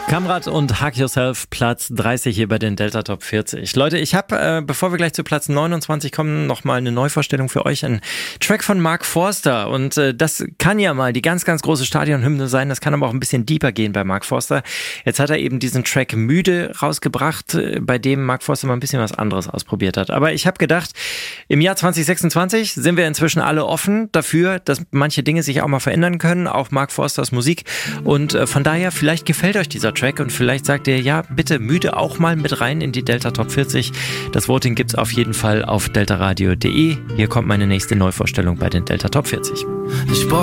Kamrat und Hug Yourself, Platz 30 hier bei den Delta Top 40. Leute, ich habe, bevor wir gleich zu Platz 29 kommen, nochmal eine Neuvorstellung für euch. Ein Track von Mark Forster. Und das kann ja mal die ganz, ganz große Stadionhymne sein. Das kann aber auch ein bisschen deeper gehen bei Mark Forster. Jetzt hat er eben diesen Track Müde rausgebracht, bei dem Mark Forster mal ein bisschen was anderes ausprobiert hat. Aber ich habe gedacht, im Jahr 2026 sind wir inzwischen alle offen dafür, dass manche Dinge sich auch mal verändern können. Auch Mark Forsters Musik. Und von daher, vielleicht gefällt euch dieser Track und vielleicht sagt ihr, ja, bitte Müde auch mal mit rein in die Delta Top 40. Das Voting gibt's auf jeden Fall auf deltaradio.de. Hier kommt meine nächste Neuvorstellung bei den Delta Top 40.